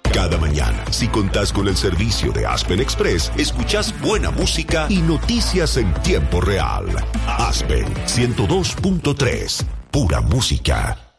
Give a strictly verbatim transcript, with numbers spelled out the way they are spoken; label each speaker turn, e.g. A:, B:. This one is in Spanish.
A: Cada mañana, si contás con el servicio de Aspen Express, escuchás buena música y noticias en tiempo real. Aspen ciento dos punto tres, pura música.